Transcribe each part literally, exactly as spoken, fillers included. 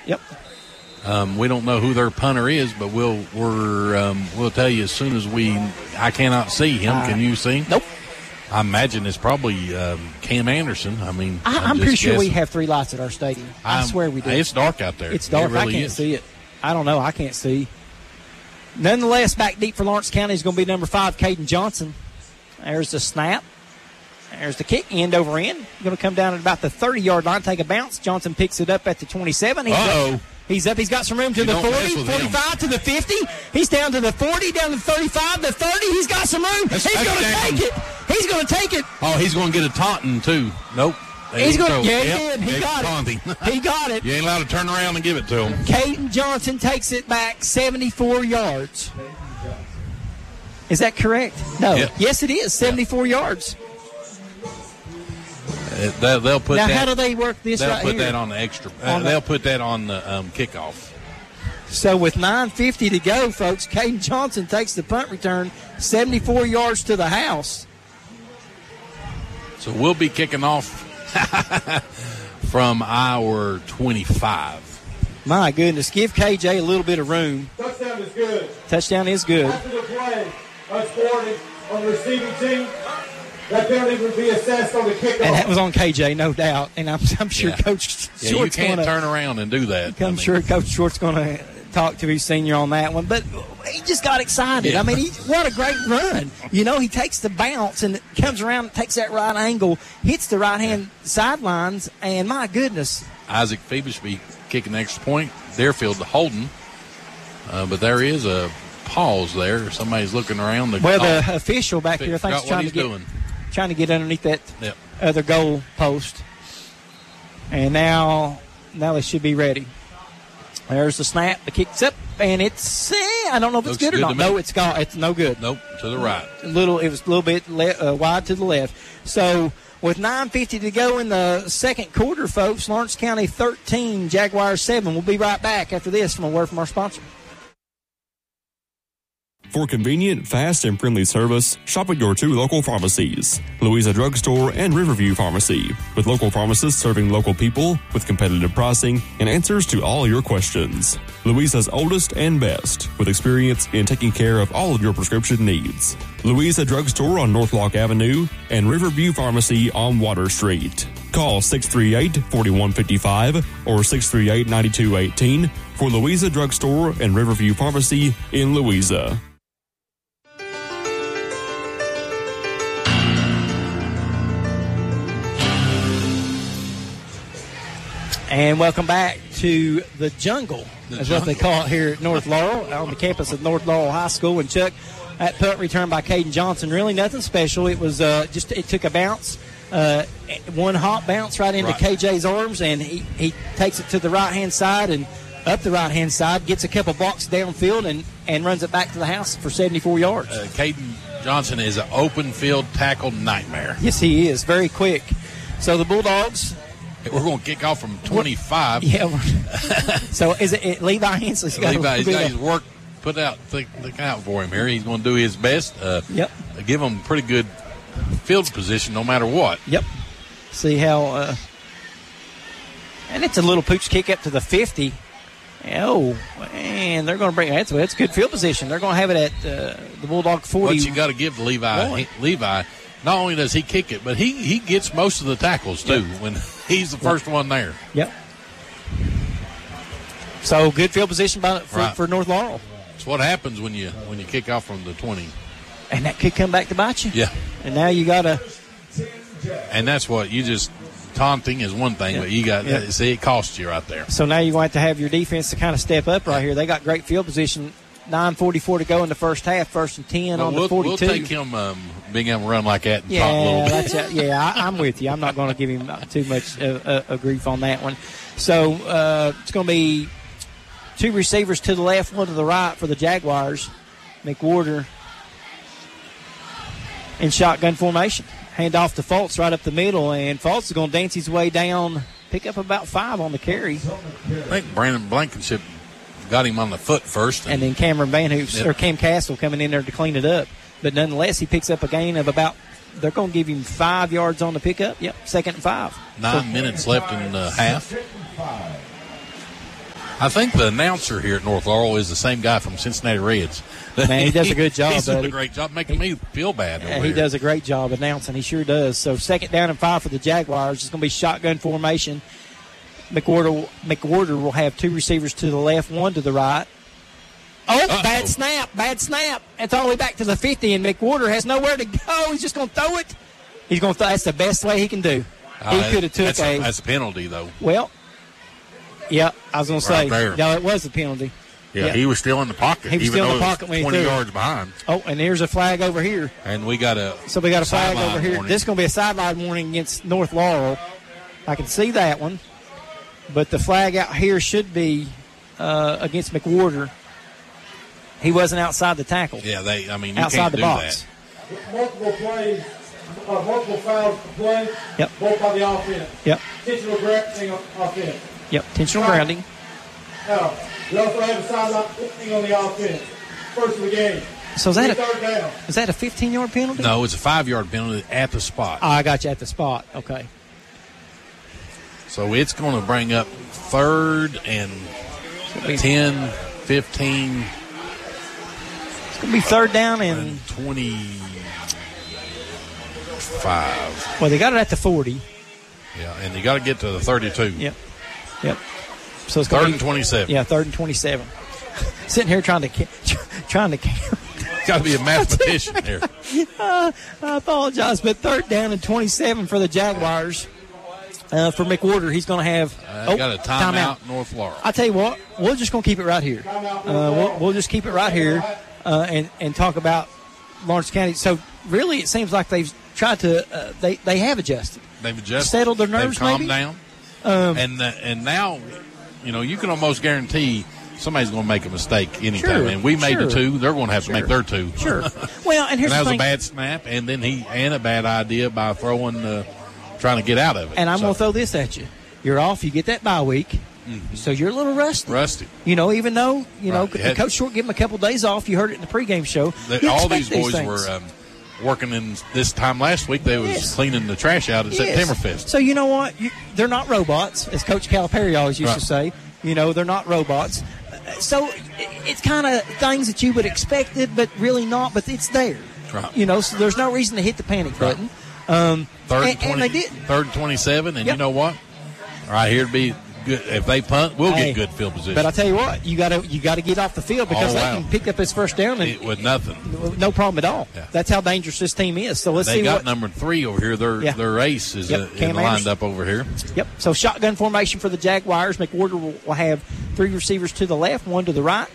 Yep. Um, we don't know who their punter is, but we'll we're um, we'll tell you as soon as we. I cannot see him. Uh, Can you see? Nope. I imagine it's probably um, Cam Anderson. I mean, I, I'm, I'm pretty sure guessing. we have three lights at our stadium. I I'm, swear we do. It's dark out there. It's dark. It really I can't is. see it. I don't know. I can't see. Nonetheless, back deep for Lawrence County is going to be number five, Caden Johnson. There's the snap. There's the kick, end over end. Going to come down at about the thirty-yard line, take a bounce. Johnson picks it up at the twenty-seven. He's Uh-oh. Up. He's up. He's got some room to you the forty, him. forty-five to the fifty. He's down to the forty, down to the thirty-five, the thirty. He's got some room. That's he's going to take it. He's going to take it. Oh, he's going to get a taunting, too. Nope. They He's going to. Yeah, yep. he did. He They got taunting. it. He got it. You ain't allowed to turn around and give it to him. Caden Johnson takes it back seventy-four yards. Is that correct? No. Yep. Yes, it is. seventy-four yep. yards. Uh, they'll, they'll put now, that, how do they work this they'll right put here? that on the extra. Uh, On the- they'll put that on the um, kickoff. So with nine fifty to go, folks, Caden Johnson takes the punt return seventy-four yards to the house. So we'll be kicking off from our twenty-five. My goodness, give K J a little bit of room. Touchdown is good. Touchdown is good. After the play, unscored on the receiving team. That penalty would be assessed on the kickoff. And that was on K J, no doubt. And I'm, I'm sure yeah. Coach yeah, Short's you can't gonna, turn around and do that. I'm I mean. sure Coach Short's going to talk to his senior on that one. But he just got excited. Yeah. I mean, he, what a great run. You know, he takes the bounce and comes around and takes that right angle, hits the right-hand yeah. sidelines, and my goodness. Isaac Phoebusby kicking the extra point. Deerfield to Holden. Uh, but there is a pause there. Somebody's looking around. The well, oh, the official back there, I think, is trying to, get, doing. trying to get underneath that yep. other goal post. And now, now they should be ready. There's the snap. The kick's up, and it's eh, I don't know if it's Looks good or good not. to me. No, it's got it's no good. Nope, to the right. A little, it was a little bit le- uh, wide to the left. So with nine fifty to go in the second quarter, folks, Lawrence County thirteen, Jaguars seven. We'll be right back after this from a word from our sponsor. For convenient, fast, and friendly service, shop at your two local pharmacies, Louisa Drug Store and Riverview Pharmacy, with local pharmacists serving local people with competitive pricing and answers to all your questions. Louisa's oldest and best, with experience in taking care of all of your prescription needs. Louisa Drug Store on Northlock Avenue and Riverview Pharmacy on Water Street. Call six three eight, four one five five or six three eight, nine two one eight for Louisa Drug Store and Riverview Pharmacy in Louisa. And welcome back to the jungle, the is jungle. what they call it here at North Laurel, on the campus of North Laurel High School. And Chuck, that punt return by Caden Johnson, really nothing special. It was uh, just, it took a bounce, uh, one hop bounce right into right. K J's arms, and he, he takes it to the right-hand side and up the right-hand side, gets a couple blocks downfield, and, and runs it back to the house for seventy-four yards. Uh, Caden Johnson is an open field tackle nightmare. Yes, he is. Very quick. So the Bulldogs... We're going to kick off from twenty-five. Yeah. So is it, it Levi Hensley's got Levi, he's got to his work put out, think, look out for him here. He's going to do his best. Uh, Yep. Give him pretty good field position no matter what. Yep. See how, uh, and it's a little pooch kick up to the fifty. Oh, and they're going to bring that's that's good field position. They're going to have it at uh, the Bulldog forty. What you got to give Levi, he, Levi, not only does he kick it, but he, he gets most of the tackles too yep. when he's the first yep. one there. Yep. So good field position by, for, right. for North Laurel. It's what happens when you when you kick off from the twenty. And that could come back to bite you. Yeah. And now you got to. And that's what you just. Taunting is one thing, yep. but you got yep. see it costs you right there. So now you're going to have to have your defense to kind of step up right here. They got great field position. nine forty-four to go in the first half. First and ten well, on we'll, the forty-two. We'll take him um, being able to run like that and yeah, pop a little bit. That's a, yeah, I, I'm with you. I'm not going to give him too much uh, uh, grief on that one. So uh, it's going to be two receivers to the left, one to the right for the Jaguars. McWhorter in shotgun formation. Hand off to Fultz right up the middle, and Fultz is going to dance his way down, pick up about five on the carry. I think Brandon Blankenship got him on the foot first. And, and then Cameron Van Hoops, yep. or Cam Castle coming in there to clean it up. But nonetheless, he picks up a gain of about, they're going to give him five yards on the pickup. Yep, second and five. Nine so, minutes left in the half. I think the announcer here at North Laurel is the same guy from Cincinnati Reds. Man, he does a good job, He's doing buddy. a great job making me feel bad. Yeah, over he here. does a great job announcing. He sure does. So second down and five for the Jaguars. It's going to be shotgun formation. McWhorter, McWhorter will have two receivers to the left, one to the right. Oh, Uh-oh. bad snap, bad snap. It's all the way back to the fifty, and McWhorter has nowhere to go. He's just going to throw it. He's going to. Th- that's the best way he can do. He Uh, could have took that's a, a that's a penalty though. well. Yeah, I was going to Right say. there. No, it was a penalty. Yeah, Yeah. he was still in the pocket. He was even still in though the it was pocket when he twenty threw it. yards behind. Oh, and there's a flag over here. And we got a So we got a flag sideline over here. warning. This is going to be a sideline warning against North Laurel. I can see that one. But the flag out here should be uh, against McWhorter. He wasn't outside the tackle. Yeah, they. I mean, you outside can't the do box. that. Multiple plays, uh, multiple fouls played, Yep. both by the offense. Yep. Intentional grounding on offense. Yep. Intentional grounding. Now, we also have a sideline opening on the offense. First of the game. So is that a, Third down. is that a fifteen-yard penalty? No, it's a five-yard penalty at the spot. Oh, I got you at the spot. Okay. So it's going to bring up third and It's ten, fifteen, going to be third down and, and twenty-five. well, they got it at the forty. Yeah, and you got to get to the thirty-two. Yep. Yep. So it's Third going and twenty-seven. Yeah, third and twenty-seven. Sitting here trying to ca- trying to count. Got to be a mathematician here. Uh, I apologize, but third down and twenty-seven for the Jaguars. Uh, for McWhorter, he's going to have Uh, oh, got a timeout, North Laurel. I tell you what, we're just going to keep it right here. Uh, we'll, we'll just keep it right here uh, and and talk about Lawrence County. So really, it seems like they've tried to uh, they they have adjusted. They've adjusted. Settled their nerves, They've calmed maybe? down. Um, and the, and now, you know, you can almost guarantee somebody's going to make a mistake anytime. Sure, and we made sure. the two; they're going to have to make their two. Sure. Well, and And here's that the was thing. a bad snap, and then he and a bad idea by throwing, uh, trying to get out of it. And I'm So, going to throw this at you. You're off. You get that bye week, Mm-hmm. so you're a little rusty. rusty. You know, even though you know Right. You had- Coach Short gave him a couple days off. You heard it in the pregame show. The- You all expect these boys things. were um, working in this time last week. They was Yes. cleaning the trash out at Yes. Septemberfest. So you know what? You, they're not robots, as Coach Calipari always used Right. to say. You know, they're not robots. Uh, So it- it's kind of things that you would expect it, but really not. But it's there. Right. You know, so there's no reason to hit the panic Right. button. Um, Third and, and, 20, and they didn't. third and twenty-seven, and Yep. you know what? Right here to be good. If they punt, we'll Hey, get good field position. But I tell you what, you got to you got to get off the field because All they out. can pick up his first down and It- with nothing. no problem at all. Yeah. That's how dangerous this team is. So let's They see got what. number three over here. Their Yeah. their ace is Yep, uh, Cam in lined Anderson. up over here. Yep. So shotgun formation for the Jaguars. McWhorter will, will have three receivers to the left, one to the right.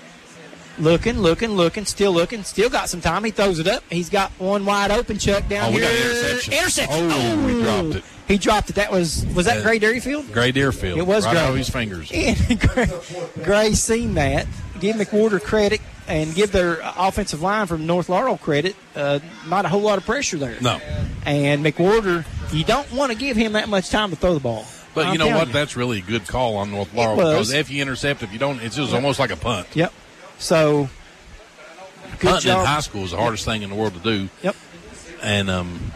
Looking, looking, looking, still looking, still got some time. He throws it up. He's got one wide open chuck down Oh, we here. got interception. Interception. Oh, we dropped it. He dropped it. That was was that Yeah. Gray Deerfield? Gray Deerfield. It was right Gray. out of his fingers. And Gray, Gray seen that. Give McWhorter credit and give their offensive line from North Laurel credit. Uh, not a whole lot of pressure there. No. And McWhorter, you don't want to give him that much time to throw the ball. But I'm you know telling what? That's really a good call on North Laurel was. because if you intercept, if you don't, it's just almost like a punt. Yep. So, good Punting job. in high school is the hardest thing in the world to do, Yep. and um,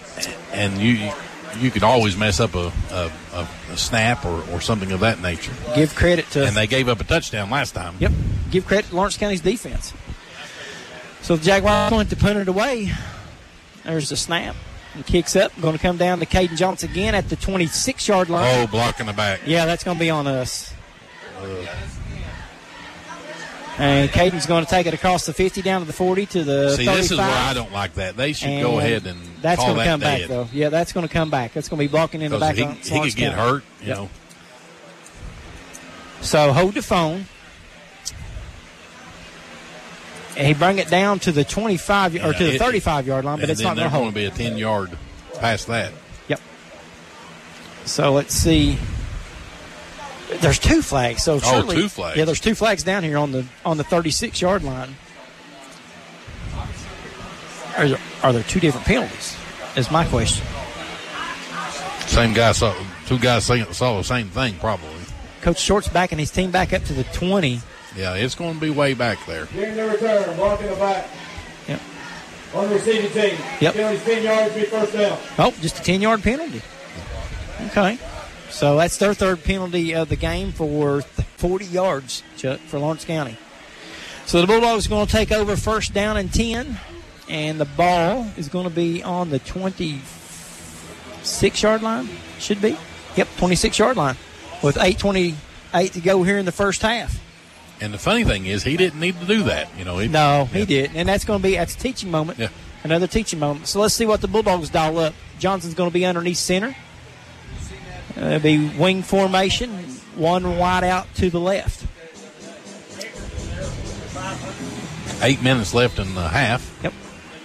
and you you could always mess up a a, a, a snap or, or something of that nature. Give credit to. And they gave up a touchdown last time. Yep. Give credit to Lawrence County's defense. So the Jaguars going to punt it away. There's the snap. And kicks up. Going to come down to Caden Johnson again at the twenty-six yard line. Oh, blocking the back. Yeah, that's going to be on us. And Caden's going to take it across the fifty down to the forty to the See, thirty-five. this is where I don't like that. They should And go ahead and that's call going to that come dead. back, though. Yeah, that's going to come back. That's going to be blocking in the Because back. he, on he Lawrence could get County. hurt, you Yep. know. So hold the phone. And he bring it down to the twenty-five or Yeah, to the it- thirty-five yard line, but and it's then not they're going to going hold. to be a ten-yard past that. Yep. So let's see. There's two flags. So Oh, surely, two flags. Yeah, there's two flags down here on the on the thirty-six yard line. Are there, are there two different penalties? Is my question. Same guy saw two guys saw, saw the same thing probably. Coach Short's backing his team back up to the twenty. Yeah, it's going to be way back there. During the return, blocking the back. Yep. On the receiving team. Yep. Penalty's ten yards, be first down. Oh, just a ten-yard penalty. Okay. So that's their third penalty of the game for forty yards, Chuck, for Lawrence County. So the Bulldogs are going to take over first down and ten, and the ball is going to be on the twenty-six-yard line, should be. Yep, twenty-six-yard line with eight twenty-eight to go here in the first half. And the funny thing is, he didn't need to do that. You know, he, No, he yeah. didn't, and that's going to be that's a teaching moment. Yeah. Another teaching moment. So let's see what the Bulldogs dial up. Johnson's going to be underneath center. Uh, it'll be wing formation, one wide out to the left. Eight minutes left in the half. Yep.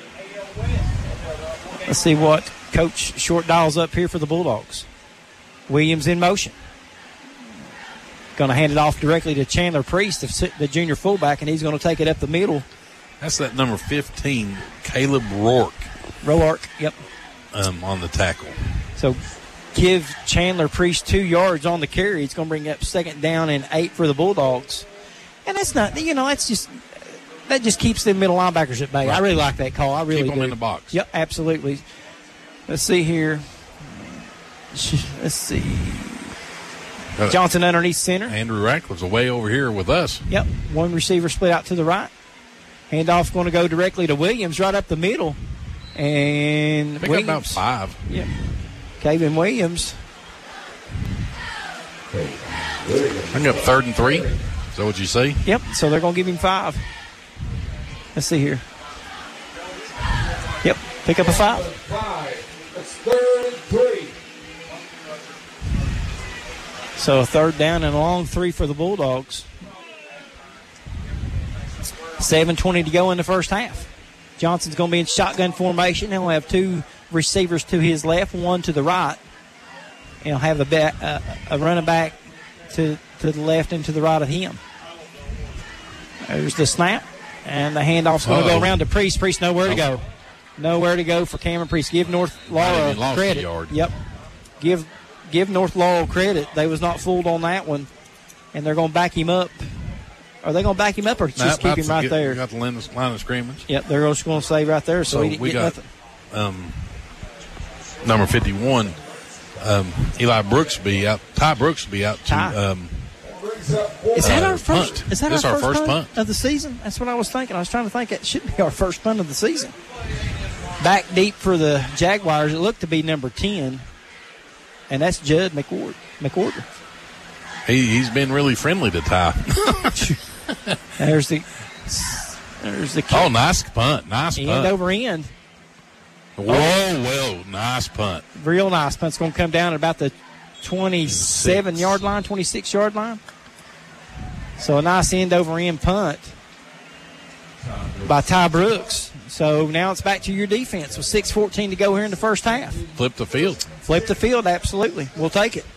Let's see what Coach Short dials up here for the Bulldogs. Williams in motion. Going to hand it off directly to Chandler Priest, the junior fullback, and he's going to take it up the middle. That's that number fifteen, Caleb Rourke. Roark, yep. Um, on the tackle. So give Chandler Priest two yards on the carry. It's going to bring up second down and eight for the Bulldogs. And that's not, you know, that's just, that just keeps the middle linebackers at bay. Right. I really like that call. I really Keep them do. in the box. Yep, absolutely. Let's see here. Let's see. Uh, Johnson underneath center. Andrew Ratcliffe's away over here with us. Yep, one receiver split out to the right. Handoff going to go directly to Williams right up the middle. And Pick Williams. up about five. Yep. Kevin Williams. Bring up third and three. Is that what you say? Yep, so they're going to give him five. Let's see here. Yep, pick up a five. Five. It's third and three. So a third down and a long three for the Bulldogs. seven twenty to go in the first half. Johnson's going to be in shotgun formation. He'll have two receivers to his left, one to the right. And he'll have a, back, uh, a running back to, to the left and to the right of him. There's the snap. And the handoff's going to go around to Priest. Priest nowhere to go. Nowhere to go for Cameron Priest. Give North Laurel credit. Yep. Give give North Laurel credit. They was not fooled on that one. And they're going to back him up. Are they going to back him up or just Nah, keep him right get, there? Got the line of, line of scrimmage. Yep, they're just going to stay right there. So, So he didn't we get got nothing. um, number fifty-one, um, Eli Brooksby out. Ty Brooksby out to. Ty. Um, Is that uh, our first? punt. Is that This our, our first, first punt, punt. of the season? That's what I was thinking. I was trying to think it should be our first punt of the season. Back deep for the Jaguars, it looked to be number ten, and that's Judd McWard. McWhorter. he, he's been really friendly to Ty. There's the there's the kick. Oh, nice punt. Nice End punt. over end. Whoa, whoa. Nice punt. Real nice punt. It's going to come down at about the twenty-seven yard line, twenty-six yard line. So a nice end over end punt by Ty Brooks. So now it's back to your defense with six fourteen to go here in the first half. Flip the field. Flip the field, absolutely. We'll take it.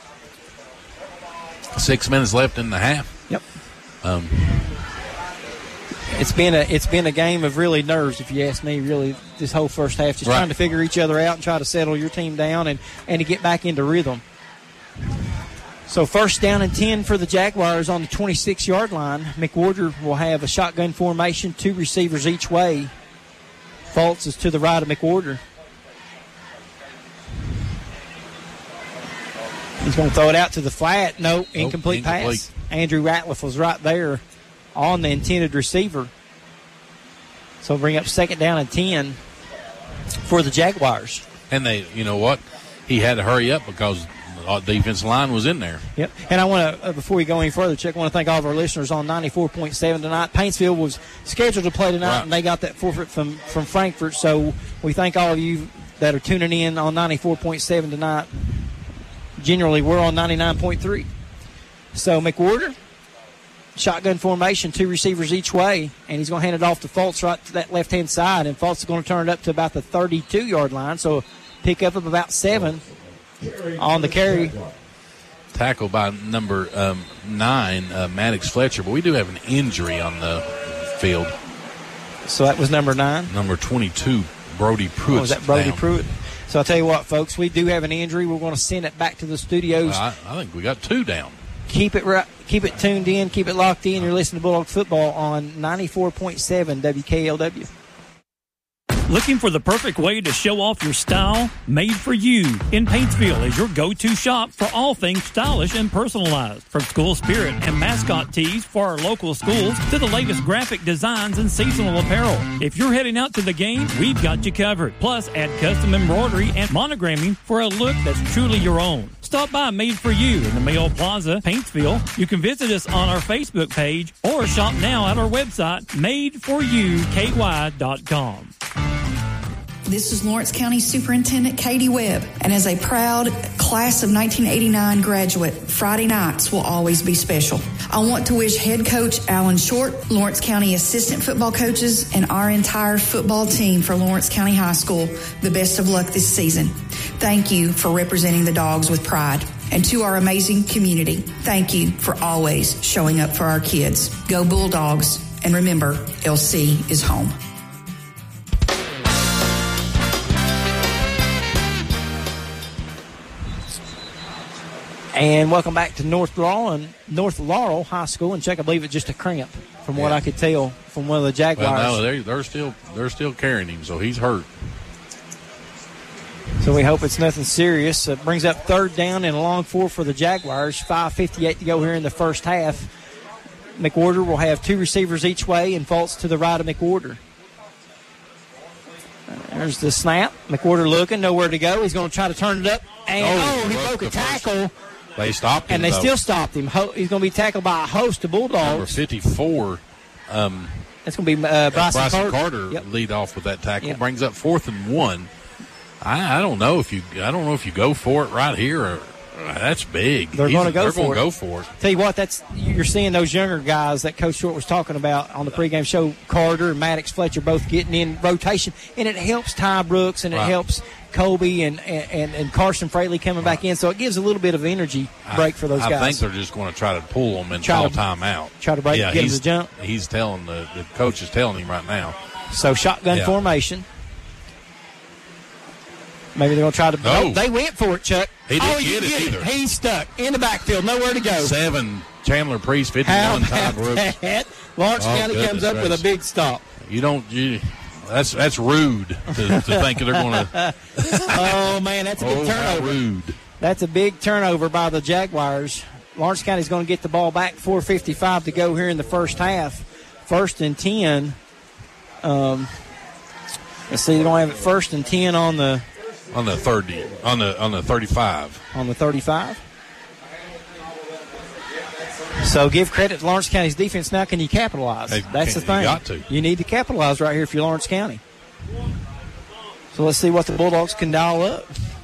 Six minutes left in the half. Yep. Um, It's been a it's been a game of really nerves, if you ask me. Really, this whole first half, just Right. trying to figure each other out and try to settle your team down and, and to get back into rhythm. So first down and ten for the Jaguars on the twenty-six yard line. McWhorter will have a shotgun formation, two receivers each way. Fultz is to the right of McWhorter. He's going to throw it out to the flat. No, Nope, incomplete, incomplete. pass. Andrew Ratliff was right there on the intended receiver. So bring up second down and ten for the Jaguars. and they, you know what? He had to hurry up because the defensive line was in there. Yep. And I want to, uh, before we go any further, Chuck, I want to thank all of our listeners on ninety-four point seven tonight. Paintsville was scheduled to play tonight, Right. and they got that forfeit from, from Frankfurt. So we thank all of you that are tuning in on ninety-four point seven tonight. Generally, we're on ninety-nine point three. So McWhorter, shotgun formation, two receivers each way, and he's going to hand it off to Fultz right to that left-hand side, and Fultz is going to turn it up to about the thirty-two yard line, so pick up of about seven on the carry. Tackled by number um, nine, uh, Maddox Fletcher, but we do have an injury on the field. So that was number nine. Number twenty-two, Brody Pruitt. Oh, was that Brody down. Pruitt? So I'll tell you what, folks, we do have an injury. We're going to send it back to the studios. Well, I, I think we got two down. Keep it right, keep it tuned in, keep it locked in. You're listening to Bulldog Football on ninety-four point seven W K L W. Looking for the perfect way to show off your style? Made for You in Paintsville is your go-to shop for all things stylish and personalized. From school spirit and mascot tees for our local schools to the latest graphic designs and seasonal apparel. If you're heading out to the game, we've got you covered. Plus, add custom embroidery and monogramming for a look that's truly your own. Stop by Made for You in the Mayo Plaza, Paintsville. You can visit us on our Facebook page or shop now at our website, made for you k y dot com. This is Lawrence County Superintendent Katie Webb, and as a proud class of nineteen eighty-nine graduate, Friday nights will always be special. I want to wish head coach Alan Short, Lawrence County assistant football coaches, and our entire football team for Lawrence County High School the best of luck this season. Thank you for representing the Dogs with pride. And to our amazing community, thank you for always showing up for our kids. Go Bulldogs, and remember, L C is home. And welcome back to North Laurel and North Laurel High School. And Chuck, I believe it's just a cramp, from yeah. what I could tell from one of the Jaguars. Well, no, they're, they're still they're still carrying him, so he's hurt. So we hope it's nothing serious. It brings up third down and a long four for the Jaguars. five fifty-eight to go here in the first half. McWhorter will have two receivers each way and faults to the right of McWhorter. There's the snap. McWhorter looking, nowhere to go. He's going to try to turn it up. And, oh, oh he broke a tackle. They stopped him, And they though. still stopped him. He's going to be tackled by a host of Bulldogs. Number fifty-four. Um, That's going to be uh, Bryson, Bryson Carter, Carter yep. lead off with that tackle. Yep. Brings up fourth and one. I, I don't know if you I don't know if you go for it right here. Or, uh, that's big. They're going to go they're for gonna it. go for it. Tell you what, that's you're seeing those younger guys that Coach Short was talking about on the pregame show. Carter and Maddox Fletcher both getting in rotation, and it helps Ty Brooks and it right. helps Colby and, and, and Carson Fraley coming right. back in. So it gives a little bit of energy break I, for those I guys. I think they're just going to try to pull them and try call to, time out. Try to break, yeah, get him to jump. He's telling the, the coach is telling him right now. So shotgun yeah. formation. Maybe they're going to try to. No. Oh, they went for it, Chuck. He didn't oh, get, it get either. It. He's stuck in the backfield, nowhere to go. Seven, Chandler Priest, fifty-one, Ty Brooks. Lawrence oh, County comes up gracious. with a big stop. You don't. You, that's that's rude to, to think they're going to. Oh man, that's a big oh, turnover. Rude. That's a big turnover by the Jaguars. Lawrence County's going to get the ball back. four fifty-five to go here in the first half. First and ten. Um, let's see, they're going to have it first and ten on the. On the thirty, on the on the thirty-five, on the thirty-five. So give credit to Lawrence County's defense. Now, can you capitalize? Hey, That's the thing. You got to. You need to capitalize right here if you're Lawrence County. So let's see what the Bulldogs can dial up.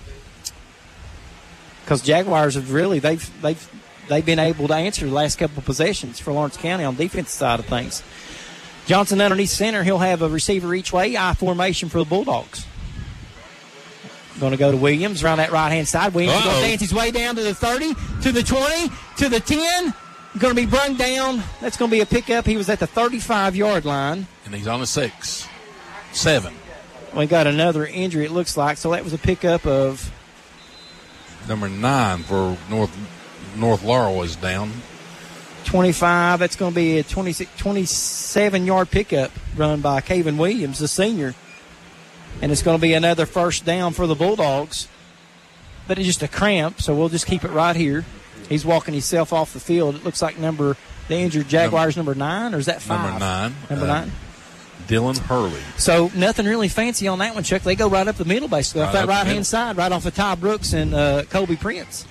Because Jaguars have really they've they've they've been able to answer the last couple of possessions for Lawrence County on the defensive side of things. Johnson underneath center. He'll have a receiver each way. I formation for the Bulldogs. Going to go to Williams around that right-hand side. Williams is going to dance his way down to the thirty, to the twenty, to the ten. Going to be brung down. That's going to be a pickup. He was at the thirty-five-yard line. And he's on the six. Seven. We got another injury, it looks like. So that was a pickup of... Number nine for North North Laurel is down. twenty-five. That's going to be a twenty-six, twenty-seven-yard pickup run by Caven Williams, the senior. And it's going to be another first down for the Bulldogs. But it's just a cramp, so we'll just keep it right here. He's walking himself off the field. It looks like number the injured Jaguars number, number nine, or is that five? Number nine. Number uh, nine. Dylan Hurley. So nothing really fancy on that one, Chuck. They go right up the middle, basically, right off that right-hand side, right off of Ty Brooks and uh, Colby Prince.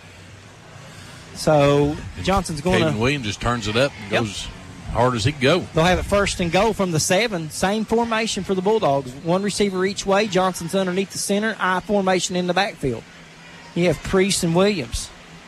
So Johnson's going to... Caden Williams just turns it up and yep. goes hard as he can go. They'll have it first and goal from the seven. Same formation for the Bulldogs. One receiver each way. Johnson's underneath the center. I formation in the backfield. You have Priest and Williams.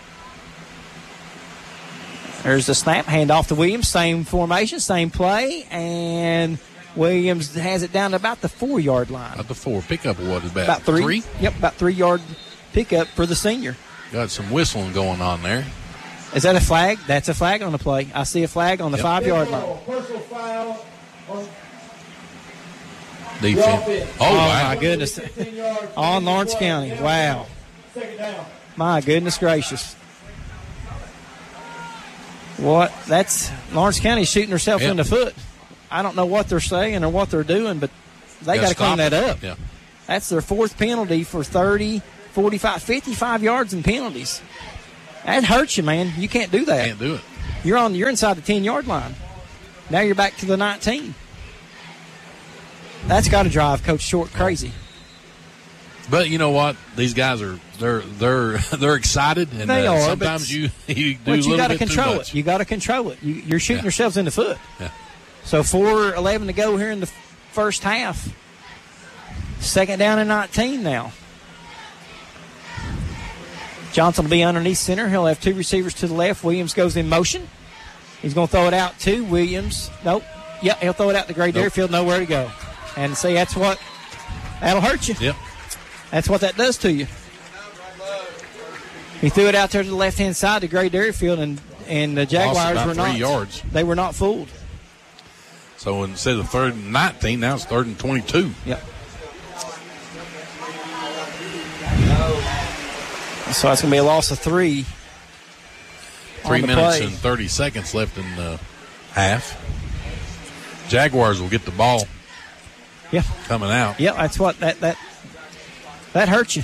There's the snap. Hand off to Williams. Same formation, same play. And Williams has it down to about the four-yard line. About the four. Pickup of what is about? About three. three? Yep, about three-yard pickup for the senior. Got some whistling going on there. Is that a flag? That's a flag on the play. I see a flag on the yep. five-yard line. Personal foul on defense. Oh, oh wow. my goodness. On Lawrence County. Wow. My goodness gracious. What? That's Lawrence County shooting herself yep. in the foot. I don't know what they're saying or what they're doing, but they got to clean that up. Yeah. That's their fourth penalty for thirty, forty-five, fifty-five yards in penalties. That hurts you, man. You can't do that. Can't do it. You're on. You're inside the ten-yard line. Now you're back to the nineteen. That's got to drive Coach Short crazy. But you know what? These guys are they're they're they're excited, and they uh, are, sometimes you you do but a you little got to bit too control much. it. You got to control it. You, you're shooting Yeah. yourselves in the foot. Yeah. So four eleven to go here in the first half. Second down and nineteen now. Johnson will be underneath center. He'll have two receivers to the left. Williams goes in motion. He's going to throw it out to Williams. Nope. Yep, he'll throw it out to Gray Nope. Deerfield. Nowhere to go. And see, that's what that'll hurt you. Yep. That's what that does to you. He threw it out there to the left-hand side to Gray Deerfield, and and the Jaguars about were three not. yards. They were not fooled. So instead of third and nineteen, now it's third and twenty-two. Yep. So it's going to be a loss of three. Three on the minutes play. and thirty seconds left in the half. Jaguars will get the ball Yeah. coming out. Yeah, that's what that that that hurts you.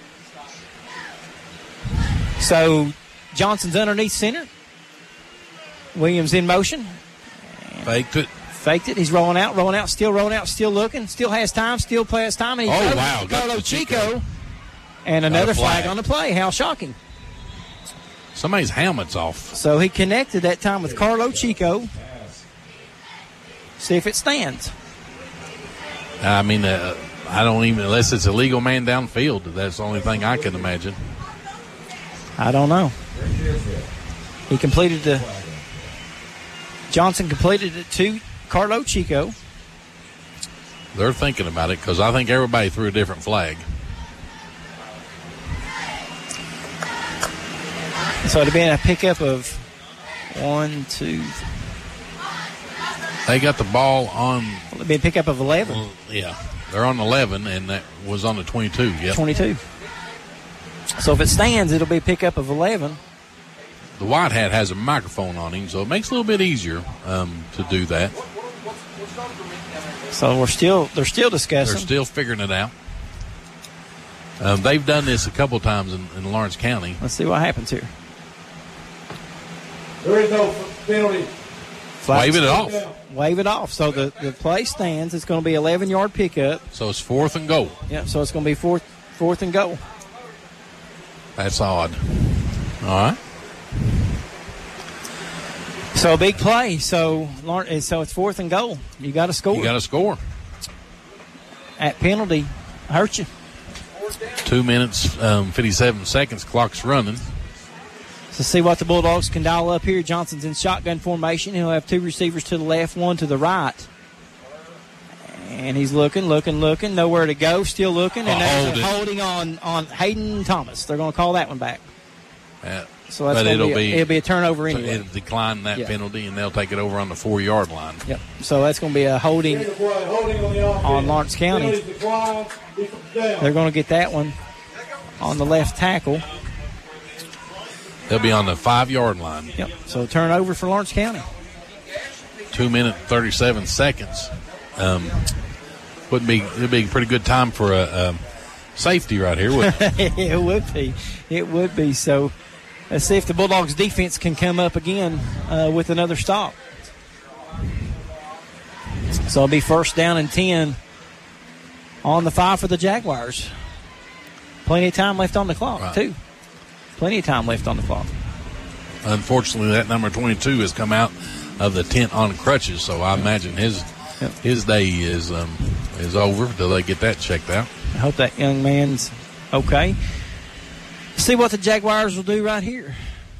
So Johnson's underneath center. Williams in motion. Faked it. Faked it. He's rolling out, rolling out, still rolling out, still looking, still has time, still has time. And he Oh, throws wow, it to got Carlo the Chico. Chico. And another flag. flag. on the play. How shocking. Somebody's helmet's off. So he connected that time with Carlo Chico. See if it stands. I mean, uh, I don't even, unless it's a legal man downfield, that's the only thing I can imagine. I don't know. He completed the. Johnson completed it to Carlo Chico. They're thinking about it because I think everybody threw a different flag. So it'd been a pickup of one, two. They got the ball on, It'd be a pickup of eleven. well, yeah, they're on eleven, and that was on the twenty-two. Yep. twenty-two. So if it stands, it'll be a pickup of eleven. The white hat has a microphone on him, so it makes it a little bit easier um, to do that. So we're still they're still discussing. They're still figuring it out. Um, they've done this a couple times in, in Lawrence County. Let's see what happens here. There is no penalty. Flags. Wave it off. Wave it off. So the, the play stands. It's going to be eleven yard pickup. So it's fourth and goal. Yeah. So it's going to be fourth fourth and goal. That's odd. All right. So a big play. So Lawrence- so it's fourth and goal. You got to score. You got to score. At penalty, hurt you. Two minutes, um, fifty-seven seconds. Clock's running. So see what the Bulldogs can dial up here. Johnson's in shotgun formation. He'll have two receivers to the left, one to the right. And he's looking, looking, looking. Nowhere to go. Still looking. And A there's hold a it. holding on, on Hayden Thomas. They're going to call that one back. Uh, So that's but gonna it'll be, be, a, it'll be a turnover anyway. it'll decline that Yeah. penalty, and they'll take it over on the four-yard line. Yep. So that's going to be a holding. Here's the play, holding on the offense. On Lawrence County. Penalties declined. Defense down. They're going to get that one on the left tackle. They'll be on the five-yard line. Yep. So turnover for Lawrence County. Two minutes, thirty-seven seconds. Um, would be it'd be a pretty good time for a, a safety right here. Wouldn't it? It would be. It would be. So let's see if the Bulldogs defense can come up again uh, with another stop. So it'll be first down and ten on the five for the Jaguars. Plenty of time left on the clock, Right. too. Plenty of time left on the clock. Unfortunately, that number twenty-two has come out of the tent on crutches, so I imagine his Yep. his day is um, is over till they get that checked out. I hope that young man's okay. See what the Jaguars will do right here.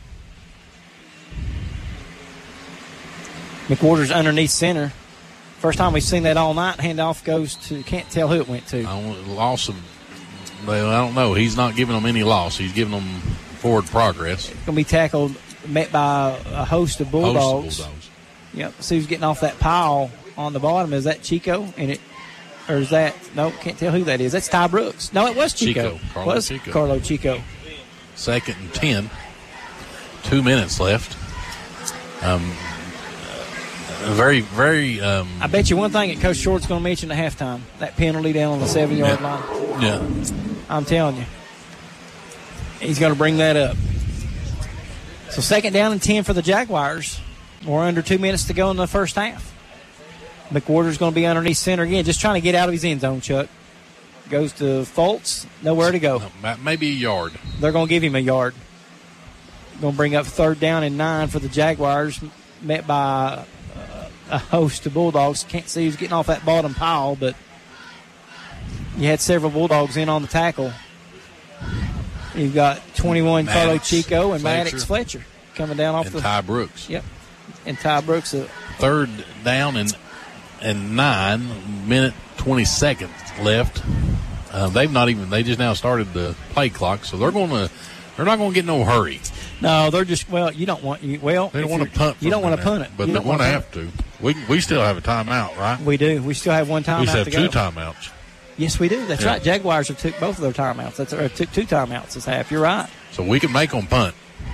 McWhorter's underneath center. First time we've seen that all night. Handoff goes to, can't tell who it went to. I don't- loss of, well, I don't know. He's not giving them any loss. He's giving them forward progress. Going to be tackled, met by a host of Bulldogs. Host of Bulldogs. Yep. See who's getting off that pile on the bottom. Is that Chico? And it, or is that, no, can't tell who that is. That's Ty Brooks. No, it was Chico. Chico. Carlo was Chico. Carlo Chico. Second and ten. Two minutes left. Um, very, very. Um, I bet you one thing that Coach Short's going to mention at halftime, that penalty down on the seven-yard yeah. line. Yeah. I'm telling you. He's going to bring that up. So second down and ten for the Jaguars. We're under two minutes to go in the first half. McWhorter's going to be underneath center again, just trying to get out of his end zone, Chuck. Goes to Fultz, nowhere to go. Maybe a yard. They're going to give him a yard. Going to bring up third down and nine for the Jaguars, met by uh, a host of Bulldogs. Can't see who's getting off that bottom pile, but you had several Bulldogs in on the tackle. You've got twenty-one Carlo Chico and Fletcher. Maddox Fletcher coming down off and the. Ty Brooks. Yep. And Ty Brooks. Uh, Third down and and nine, minute twenty seconds left. Uh, they've not even. They just now started the play clock, so they're going to. They're not going to get no hurry. No, they're just. Well, you don't want. You, well, they don't want to punt. You don't want to now, punt it, but you they're going to have to. We we still have a timeout, right? We do. We still have one timeout. We still have to two go. timeouts. Yes, we do. That's yeah. right. Jaguars have took both of their timeouts. That's or took two timeouts this half. You're right. So we can make them punt.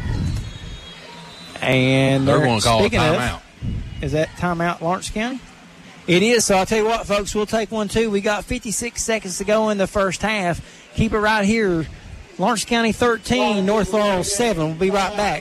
And they're going to call a timeout. Of, is that timeout Lawrence County? It is. So I'll tell you what, folks, we'll take one too. We got fifty-six seconds to go in the first half. Keep it right here. Lawrence County thirteen, North Laurel seven. We'll be right back.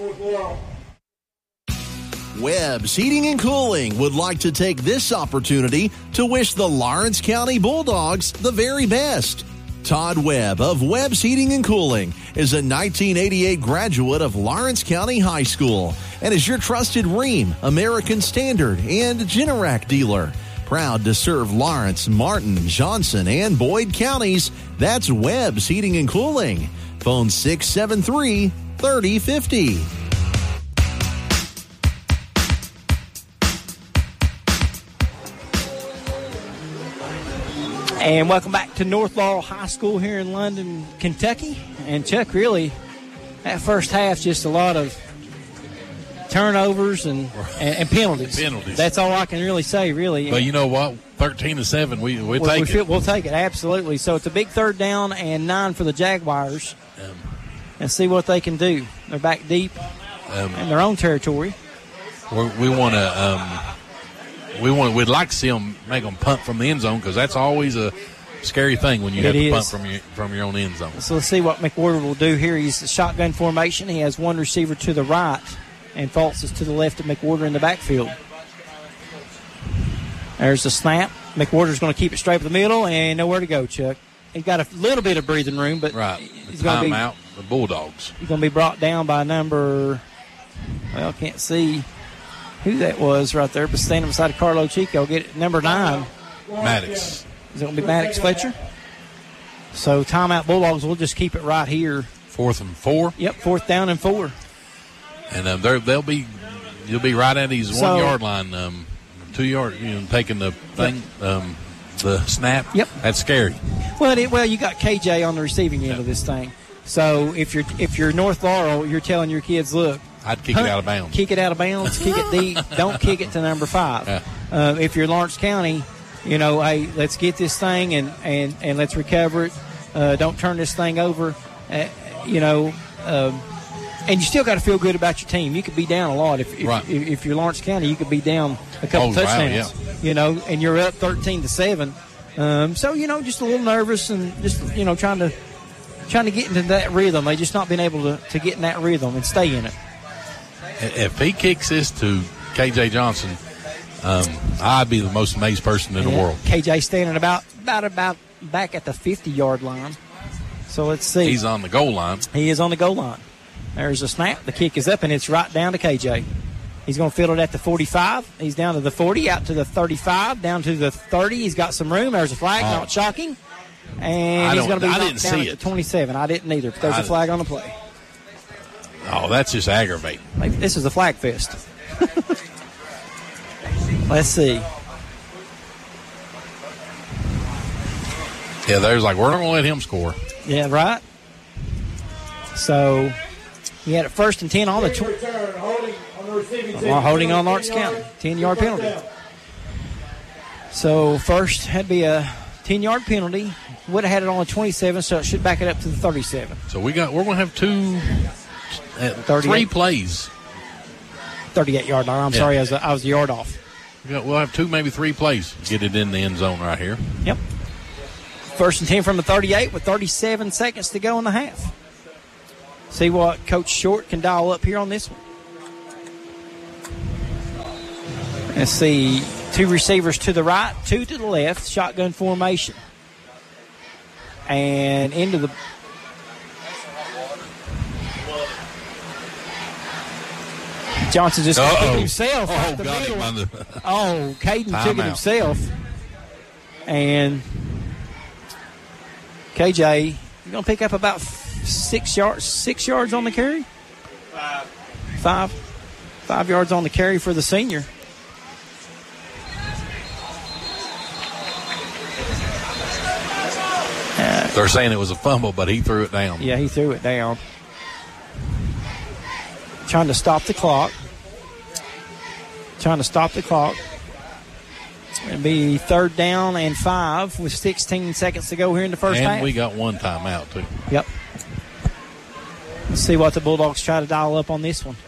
Webb's Heating and Cooling would like to take this opportunity to wish the Lawrence County Bulldogs the very best. Todd Webb of Webb's Heating and Cooling is a nineteen eighty-eight graduate of Lawrence County High School and is your trusted Rheem, American Standard, and Generac dealer. Proud to serve Lawrence, Martin, Johnson, and Boyd counties. That's Webb's Heating and Cooling. Phone six seven three, three oh five oh. And welcome back to North Laurel High School here in London, Kentucky. And Chuck, really, that first half, just a lot of turnovers and, and, and penalties. Penalties. That's all I can really say, really. But you know what? thirteen to seven, we, we'll, we'll take we feel, it. We'll take it, absolutely. So it's a big third down and nine for the Jaguars. Um, and see what they can do. They're back deep um, in their own territory. We're, we want to, um, we want, we'd like to see them make them punt from the end zone because that's always a scary thing when you it have to is. punt from your from your own end zone. So let's see what McWhorter will do here. He's a shotgun formation. He has one receiver to the right, and Fultz is to the left of McWhorter in the backfield. There's the snap. McWhorter's going to keep it straight up the middle and nowhere to go, Chuck. He's got a little bit of breathing room, but right. he's going to be out. The Bulldogs. He's going to be brought down by number. Well, can't see who that was right there, but standing beside of Carlo Chico, get it, number nine. Maddox. Is it going to be Maddox Fletcher? So timeout Bulldogs. We'll just keep it right here. Fourth and four. Yep, fourth down and four. And um, they'll be, you'll be right at his so, one yard line, um, two yard. You know, taking the thing, um, the snap. Yep, that's scary. Well, it, well, you got K J on the receiving end yep. of this thing. So if you're if you're North Laurel, you're telling your kids, look, I'd kick hunt, it out of bounds. Kick it out of bounds. Kick it deep. Don't kick it to number five. Yeah. Uh, if you're Lawrence County, you know, hey, let's get this thing and, and, and let's recover it. Uh, don't turn this thing over. Uh, you know, um, and you still got to feel good about your team. You could be down a lot if if, right. if, if you're Lawrence County. You could be down a couple oh, touchdowns. Wow, yeah. You know, and you're up thirteen to seven. Um, so you know, just a little nervous and just you know trying to. Trying to get into that rhythm. They just not been able to, to get in that rhythm and stay in it. If he kicks this to K J Johnson, um, I'd be the most amazed person in yeah. the world. K J standing about about about back at the fifty-yard line. So let's see. He's on the goal line. He is on the goal line. There's a snap. The kick is up, and it's right down to K J. He's going to field it at the forty-five. He's down to the forty, out to the thirty-five, down to the thirty. He's got some room. There's a flag. Oh. Not shocking. And he's going to be I knocked didn't down see at it. the twenty-seven. I didn't either. But there's I a flag on the play. Oh, that's just aggravating. This is a flag fest. Let's see. Yeah, there's like, we're not going to let him score. Yeah, right. So he had it first and ten on the twenty. Well, holding on Lawrence County. ten-yard penalty. So first had to be a ten-yard penalty. Would have had it on the twenty-seven, so it should back it up to the thirty-seven. So we got, we're going to have two, uh, three plays. thirty-eight-yard line. I'm yeah. sorry, I was, I was a yard off. We got, we'll have two, maybe three plays to get it in the end zone right here. Yep. First and ten from the thirty-eight with thirty-seven seconds to go in the half. See what Coach Short can dial up here on this one. Let's see. Two receivers to the right, two to the left. Shotgun formation. And into the... Johnson just took it himself. Oh, got him on the... Oh, Caden Time took it out. himself. And K J, you're going to pick up about six yards six yards on the carry? Five. Five. Five yards on the carry for the senior. Uh, They're saying it was a fumble, but he threw it down. yeah, he threw it down. Trying to stop the clock. Trying to stop the clock. It'll be third down and five with sixteen seconds to go here in the first and half. we got one timeout, too. Yep. Let's see what the Bulldogs try to dial up on this one.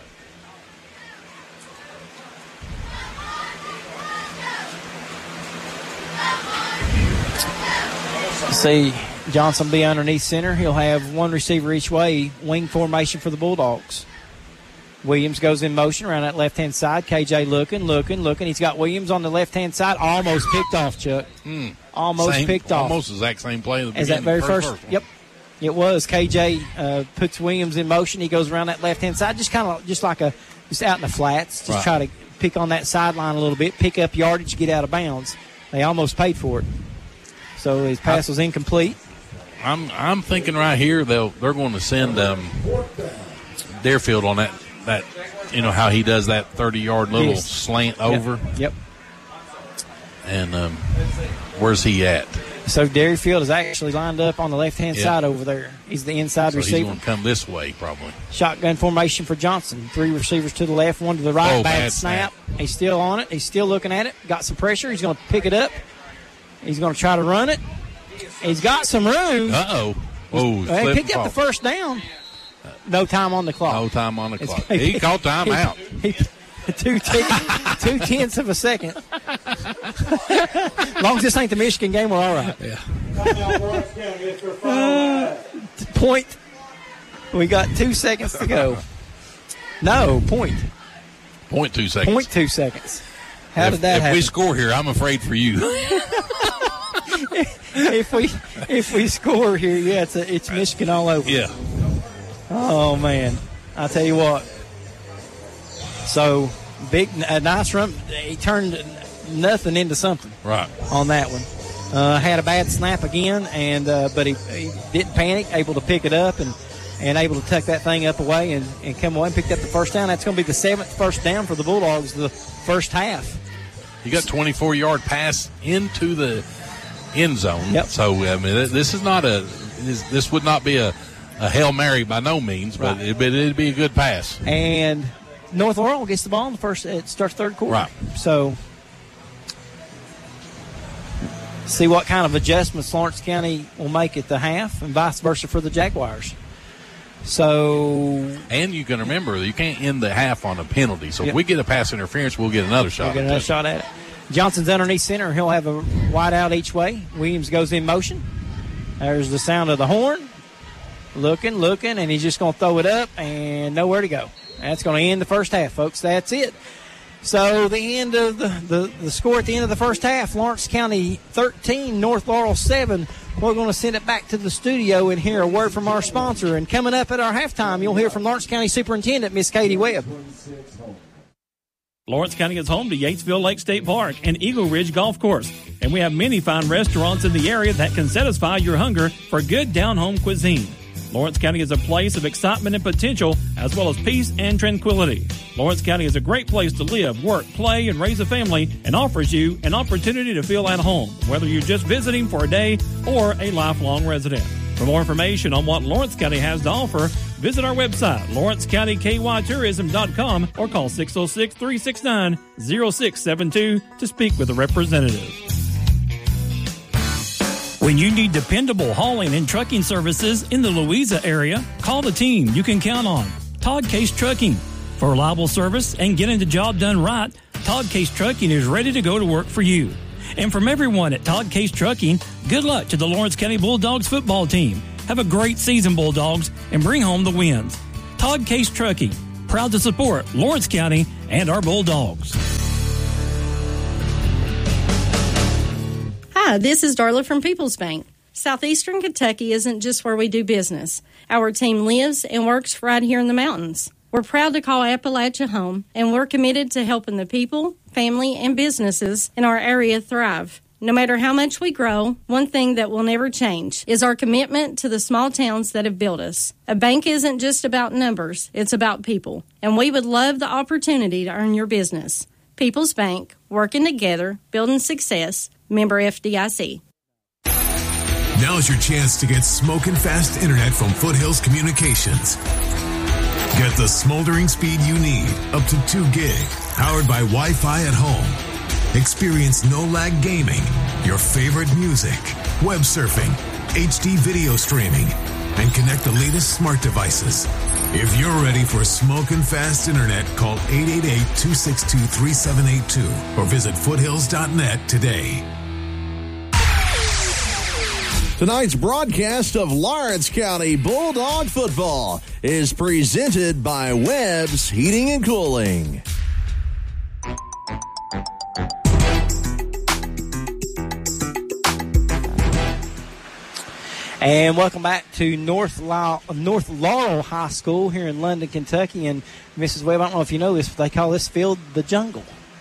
Let's see, Johnson be underneath center. He'll have one receiver each way, wing formation for the Bulldogs. Williams goes in motion around that left-hand side. K J looking, looking, looking. He's got Williams on the left-hand side. Almost picked off, Chuck. Mm. Almost Same, picked off. Almost exact same play at the As that beginning, very first, first one. yep, it was. K J uh, puts Williams in motion. He goes around that left-hand side, just kind of just like a, just out in the flats. Just Right. try to pick on that sideline a little bit, pick up yardage, get out of bounds. They almost paid for it. So his pass was incomplete. I'm I'm thinking right here they'll they're going to send um, Deerfield on that that you know how he does that thirty yard little Yes. slant Yep. over, Yep. and um, where's he at? So Deerfield is actually lined up on the left-hand Yeah. side over there. He's the inside So he's receiver. going to come this way probably. Shotgun formation for Johnson. Three receivers to the left, one to the right. Oh, bad, bad snap. snap. He's still on it. He's still looking at it. Got some pressure. He's going to pick it up. He's going to try to run it. He's got some room. Uh oh. Oh, Well, he picked up the first down. No time on the clock. No time on the It's- clock. He called time out. He, he, two, ten, two tenths of a second. As long as this ain't the Michigan game, we're all right. Yeah. Uh, point. We got two seconds to go. No, point. Point two seconds. Point two seconds. How if, did that if happen? we score here, I'm afraid for you. if we if we score here, yeah, it's a, it's Michigan all over. Yeah. Oh man, I tell you what. So big, a nice run. He turned nothing into something. Right. On that one, uh, had a bad snap again, and uh, but he, he didn't panic, able to pick it up and. And able to tuck that thing up away and, and come away and pick up the first down. That's going to be the seventh first down for the Bulldogs the first half. You got twenty-four yard pass into the end zone. Yep. So I mean, this is not a this, this would not be a, a Hail Mary by no means, but Right. it, but it'd be a good pass. And North Laurel gets the ball in the first. It starts third quarter. Right. So see what kind of adjustments Lawrence County will make at the half, and vice versa for the Jaguars. So And you can remember you can't end the half on a penalty. So Yep. if we get a pass interference, we'll get another shot. we'll get another shot at it. Johnson's underneath center. He'll have a wide out each way. Williams goes in motion. There's the sound of the horn. Looking, looking, and he's just going to throw it up and nowhere to go. That's going to end the first half, folks. That's it. So the end of the, the, the score at the end of the first half, Lawrence County thirteen, North Laurel seven. We're going to send it back to the studio and hear a word from our sponsor. And coming up at our halftime, you'll hear from Lawrence County Superintendent, Miss Katie Webb. Lawrence County is home to Yatesville Lake State Park and Eagle Ridge Golf Course. And we have many fine restaurants in the area that can satisfy your hunger for good down-home cuisine. Lawrence County is a place of excitement and potential, as well as peace and tranquility. Lawrence County is a great place to live, work, play, and raise a family, and offers you an opportunity to feel at home, whether you're just visiting for a day or a lifelong resident. For more information on what Lawrence County has to offer, visit our website, lawrence county k y tourism dot com, or call six oh six, three six nine, oh six seven two to speak with a representative. When you need dependable hauling and trucking services in the Louisa area, call the team you can count on. Todd Case Trucking. For reliable service and getting the job done right, Todd Case Trucking is ready to go to work for you. And from everyone at Todd Case Trucking, good luck to the Lawrence County Bulldogs football team. Have a great season, Bulldogs, and bring home the wins. Todd Case Trucking, proud to support Lawrence County and our Bulldogs. Hi, this is Darla from People's Bank. Southeastern Kentucky isn't just where we do business. Our team lives and works right here in the mountains. We're proud to call Appalachia home, and we're committed to helping the people, family, and businesses in our area thrive. No matter how much we grow, one thing that will never change is our commitment to the small towns that have built us. A bank isn't just about numbers, it's about people. And we would love the opportunity to earn your business. People's Bank, working together, building success, member F D I C. Now's your chance to get smoking fast internet from Foothills Communications. Get the smoldering speed you need, up to two gig, powered by Wi-Fi at home. Experience no-lag gaming, your favorite music, web surfing, H D video streaming, and connect the latest smart devices. If you're ready for smoking fast internet, call eight eight eight, two six two, three seven eight two or visit foothills dot net today. Tonight's broadcast of Lawrence County Bulldog football is presented by Webb's Heating and Cooling. And welcome back to North, La- North Laurel High School here in London, Kentucky. And Missus Webb, I don't know if you know this, but they call this field the jungle.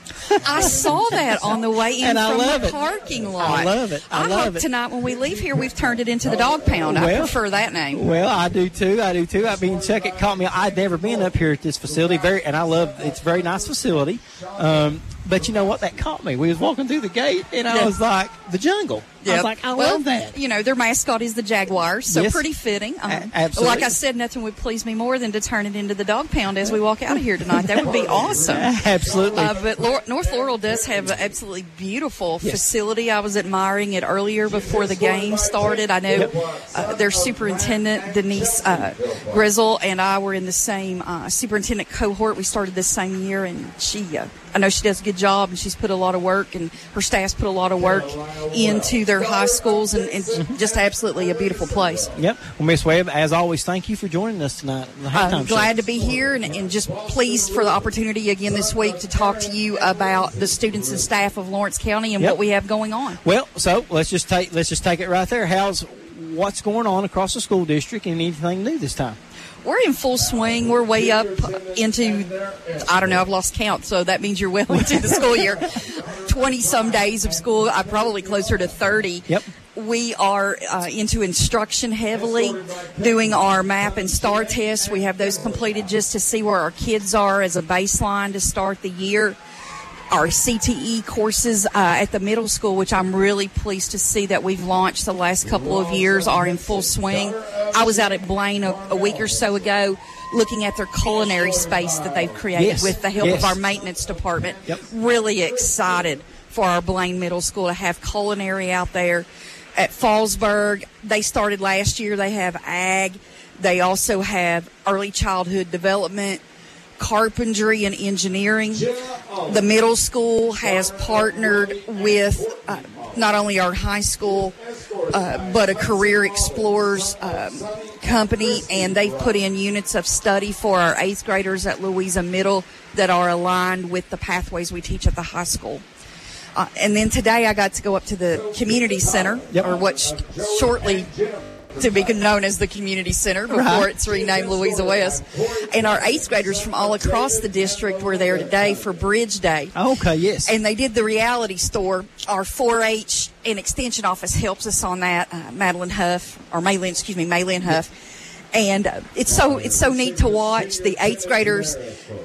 I saw that on the way in and from the it. parking lot. I love it. I, I love hope it. tonight when we leave here, we've turned it into the dog pound. Well, I prefer that name. Well, I do too. I do too. I mean, Chuck, it caught me. I'd never been up here at this facility, very, and I love. It's a very nice facility. Um, but you know what? That caught me. We was walking through the gate, and I yeah. was like, the jungle. Yep. I was like, I well, love that. You know, their mascot is the Jaguars, so yes. pretty fitting. Um, A- absolutely. Like I said, nothing would please me more than to turn it into the dog pound as we walk out of here tonight. That would be awesome. Absolutely. Uh, but Lor- North Laurel does have an absolutely beautiful yes. facility. I was admiring it earlier before the game started. I know yep. uh, their superintendent, Denise uh, Grizzle, and I were in the same uh, superintendent cohort. We started this same year, and she, uh, I know she does a good job, and she's put a lot of work, and her staff's put a lot of work into their high schools, and it's just absolutely a beautiful place. Yep. Well, Miss Webb, as always, thank you for joining us tonight. I'm glad show. to be here, and, and just pleased for the opportunity again this week to talk to you about the students and staff of Lawrence County and yep. what we have going on. Well, so let's just take let's just take it right there. How's what's going on across the school district, and anything new this time? We're in full swing. We're way up into, I don't know, I've lost count, so that means you're well into the school year. twenty-some days of school, I'm probably closer to thirty. Yep. We are uh, into instruction heavily, doing our MAP and STAR tests. We have those completed just to see where our kids are as a baseline to start the year. Our C T E courses uh, at the middle school, which I'm really pleased to see that we've launched the last couple of years, are in full swing. I was out at Blaine a, a week or so ago looking at their culinary space that they've created yes. with the help yes. of our maintenance department. Yep. Really excited for our Blaine Middle School to have culinary out there. At Fallsburg, they started last year. They have ag. They also have early childhood development, carpentry, and engineering. The middle school has partnered with uh, not only our high school, uh, but a Career Explorers um, company, and they've put in units of study for our eighth graders at Louisa Middle that are aligned with the pathways we teach at the high school. Uh, and then today I got to go up to the community center, yep. or what sh- shortly to be known as the community center before right. it's renamed Louisa West. And our eighth graders from all across the district were there today for Bridge Day. Okay, yes. And they did the reality store. Our four H and extension office helps us on that. Uh, Madeline Huff, or Maylin, excuse me, Maylin Huff. And uh, it's so it's so neat to watch. The eighth graders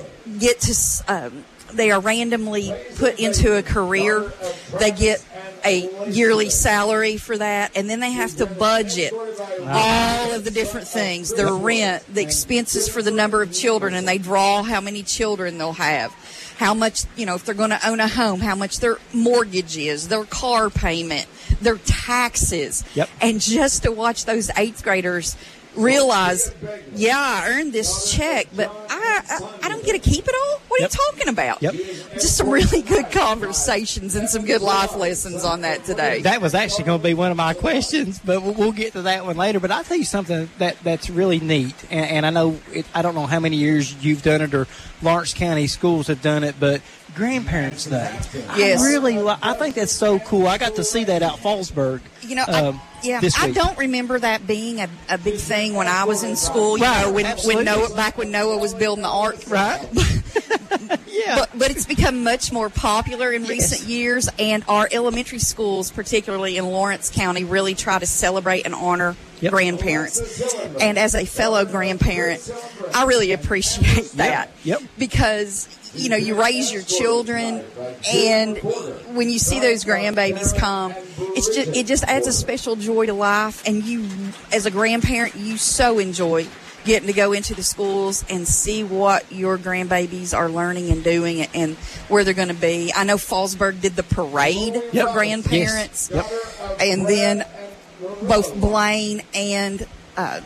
get to. Um, They are randomly put into a career. They get a yearly salary for that, and then they have to budget all of the different things, their rent, the expenses for the number of children, and they draw how many children they'll have, how much, you know, if they're going to own a home, how much their mortgage is, their car payment, their taxes. Yep. And just to watch those eighth graders realize, yeah, I earned this check, but I, I, I don't get to keep it all. What are Yep. you talking about? Yep. Just some really good conversations and some good life lessons on that today. That was actually going to be one of my questions, but we'll, we'll get to that one later. But I'll tell you something that, that's really neat, and, and I know it, I don't know how many years you've done it or Lawrence County schools have done it, but Grandparents' Day. Yes. I really, li- I think that's so cool. I got to see that out Fallsburg. You know, um, I, yeah, this I week. don't remember that being a, a big thing when I was in school. You Right, know, when, absolutely. when Noah, back when Noah was building the ark. Right. Yeah. But, but it's become much more popular in Yes. recent years, and our elementary schools, particularly in Lawrence County, really try to celebrate and honor Yep. grandparents. And as a fellow grandparent, I really appreciate that. Yep. Because, you know, you raise your children, and when you see those grandbabies come, it's just it just adds a special joy to life. And you, as a grandparent, you so enjoy getting to go into the schools and see what your grandbabies are learning and doing and where they're going to be. I know Fallsburg did the parade Yep. for grandparents. Yes. And then both Blaine and uh,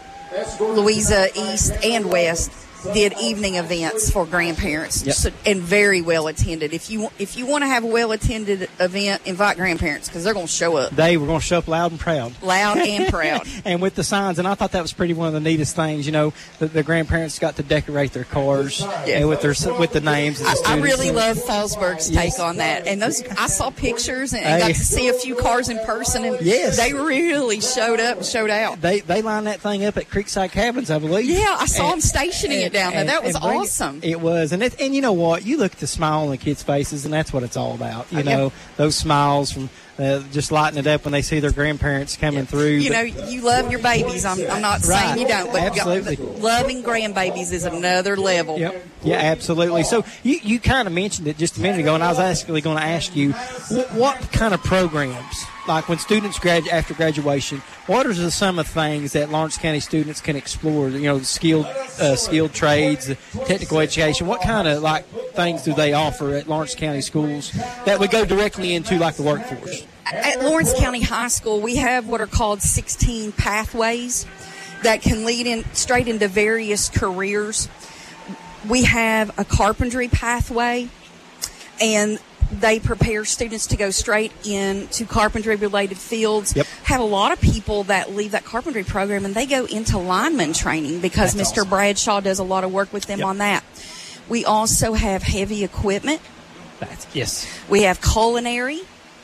Louisa East and West did evening events for grandparents, Yep. so, and very well attended. If you if you want to have a well attended event, invite grandparents because they're going to show up They were going to show up loud and proud. loud and proud. And with the signs, and I thought that was pretty one of the neatest things. You know, the, the grandparents got to decorate their cars and with their with the names of the I, I students. really love Fallsburg's Yes. take on that, and those I saw pictures and, and Hey. got to see a few cars in person, and Yes. they really showed up and showed out. They they lined that thing up at Creekside Cabins, I believe. Yeah, I saw And- them stationing it down there. and- That was and bring it- awesome. It was, and it, and you know what? You look at the smile on the kids' faces, and that's what it's all about. You Oh, yeah. know, those smiles from uh, just lighting it up when they see their grandparents coming through. You But- know, you love your babies. I'm, I'm not Right. saying you don't, but Absolutely. loving grandbabies is another level. Yep. Yeah, absolutely. So you, you kind of mentioned it just a minute ago, and I was actually going to ask you, wh- what kind of programs, like when students grad after graduation, what are the, some of the things that Lawrence County students can explore? You know, skilled uh, skilled trades, technical education. What kind of like things do they offer at Lawrence County schools that would go directly into like the workforce? At Lawrence County High School, we have what are called sixteen pathways that can lead in straight into various careers. We have a carpentry pathway, and they prepare students to go straight into carpentry-related fields. Yep. Have a lot of people that leave that carpentry program, and they go into lineman training because That's Mister awesome. Bradshaw does a lot of work with them Yep. on that. We also have heavy equipment. That's, yes. We have culinary,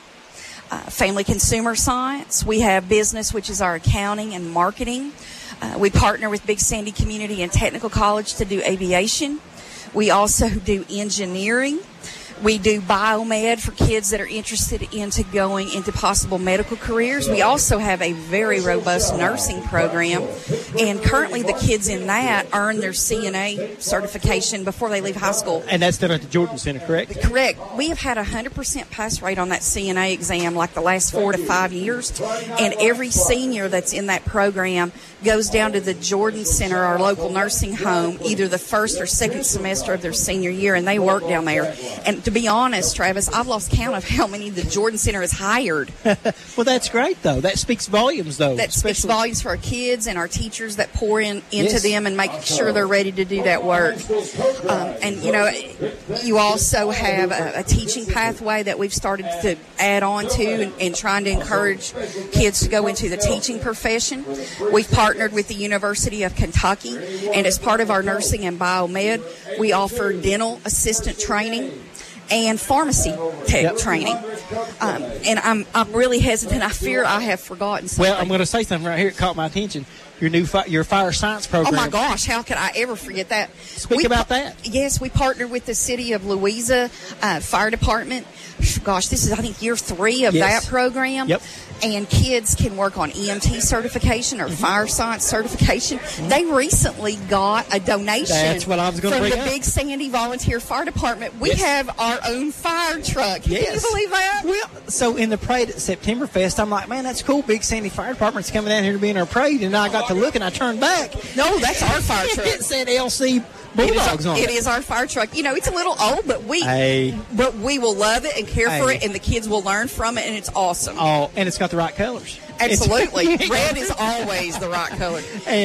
uh, family consumer science. We have business, which is our accounting and marketing. Uh, we partner with Big Sandy Community and Technical College to do aviation. We also do engineering. We do biomed for kids that are interested into going into possible medical careers. We also have a very robust nursing program, and currently the kids in that earn their C N A certification before they leave high school. And that's done at the Jordan Center, correct? Correct. We have had a one hundred percent pass rate on that C N A exam like the last four to five years. And every senior that's in that program goes down to the Jordan Center, our local nursing home, either the first or second semester of their senior year, and they work down there. And to be honest, Travis, I've lost count of how many the Jordan Center has hired. Well, that's great, though. That speaks volumes, though. That speaks especially- volumes for our kids and our teachers that pour in into Yes. them and making sure they're ready to do that work. Um, and, you know, you also have a, a teaching pathway that we've started to add on to and, and trying to encourage kids to go into the teaching profession. We've partnered with the University of Kentucky, and as part of our nursing and biomed, we offer dental assistant training and pharmacy tech Yep. training. Um, and I'm I'm really hesitant. I fear I have forgotten something. Well, I'm going to say something right here. It caught my attention. Your new fi- your fire science Oh program. my gosh, how could I ever forget that? Speak We about pa- that. Yes, we partnered with the City of Louisa uh, Fire Department. Gosh, this is, I think, year three of Yes. that program. Yep. And kids can work on E M T certification or fire science certification. They recently got a donation That's what I was gonna from bring the up. Big Sandy Volunteer Fire Department. We Yes. have our own fire truck. Can Yes. you believe that? Well, so in the parade at September Fest, I'm like, man, that's cool. Big Sandy Fire Department's coming down here to be in our parade, and I got to look and I turned back. No, that's our fire truck. It said L C It Bulldogs is, on it it. is our fire truck. You know, it's a little old, but we Hey. but we will love it and care for Hey. it, and the kids will learn from it, and it's awesome. Oh, and it's got the right colors. Absolutely. It's- Red is always the right color. and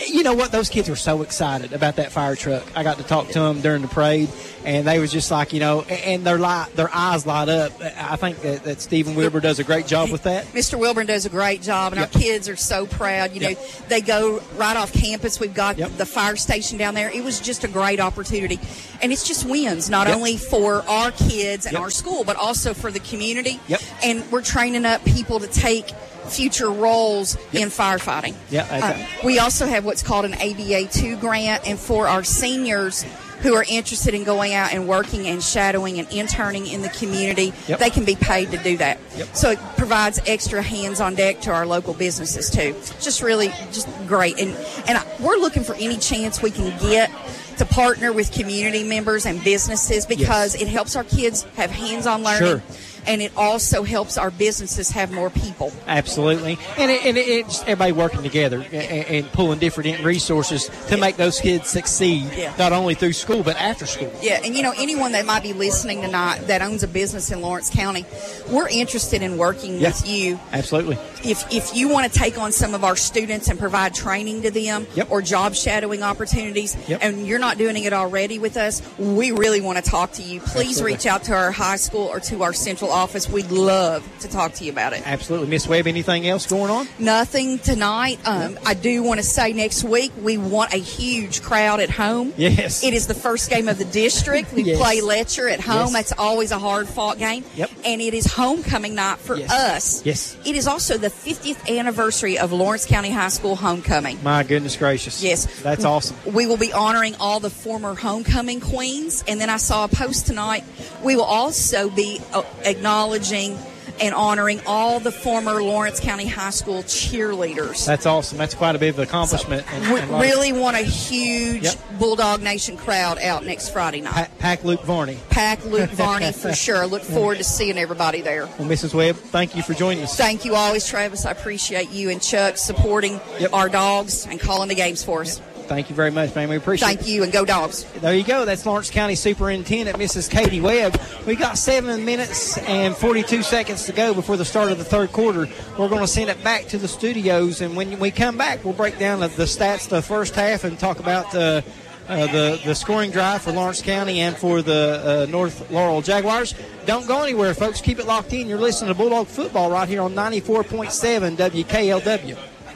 you know what? Those kids were so excited about that fire truck. I got to talk to them during the parade, and they was just like, you know, and their light, their eyes light up. I think that, that Stephen Wilbur does a great job with that. Mister Wilburn does a great job, and yep. our kids are so proud. You know, yep. they go right off campus. We've got yep. the fire station down there. It was just a great opportunity, and it's just wins not yep. only for our kids and yep. our school, but also for the community. Yep. And we're training up people to take future roles yep. in firefighting. Yeah, uh, we also have what's called an A B A two grant, and for our seniors who are interested in going out and working and shadowing and interning in the community, yep. they can be paid to do that. Yep. So it provides extra hands on deck to our local businesses too. Just really, just great. And and I, we're looking for any chance we can get to partner with community members and businesses, because yes. it helps our kids have hands-on learning. Sure. And it also helps our businesses have more people. Absolutely. And, it, and it, it's everybody working together and, and pulling different resources to make those kids succeed, yeah. not only through school, but after school. Yeah, and, you know, anyone that might be listening tonight that owns a business in Lawrence County, we're interested in working yeah. with you. Absolutely. If if you want to take on some of our students and provide training to them yep. or job shadowing opportunities, yep. and you're not doing it already with us, we really want to talk to you. Please Absolutely. reach out to our high school or to our central office. We'd love to talk to you about it. Absolutely. Miss Webb, anything else going on? Nothing tonight. Um, I do want to say next week we want a huge crowd at home. Yes. It is the first game of the district. We yes. play Letcher at home. Yes. That's always a hard-fought game. Yep. And it is homecoming night for yes. us. Yes. It is also the fiftieth anniversary of Lawrence County High School homecoming. My goodness gracious. Yes. That's awesome. We will be honoring all the former homecoming queens. And then I saw a post tonight. We will also be uh, acknowledging and honoring all the former Lawrence County High School cheerleaders. That's awesome. That's quite a bit of accomplishment. So and, we and really want a huge yep. Bulldog Nation crowd out next Friday night. Pa- pack Luke Varney. Pack Luke Varney for sure. Look forward to seeing everybody there. Well, Missus Webb, thank you for joining us. Thank you always, Travis. I appreciate you and Chuck supporting yep. our dogs and calling the games for us. Yep. Thank you very much, man. We appreciate Thank it. Thank you, and go Dogs. There you go. That's Lawrence County Superintendent, Missus Katie Webb. We got seven minutes and forty-two seconds to go before the start of the third quarter. We're going to send it back to the studios, and when we come back, we'll break down the, the stats of the first half and talk about uh, uh, the, the scoring drive for Lawrence County and for the uh, North Laurel Jaguars. Don't go anywhere, folks. Keep it locked in. You're listening to Bulldog Football right here on ninety-four point seven W K L W.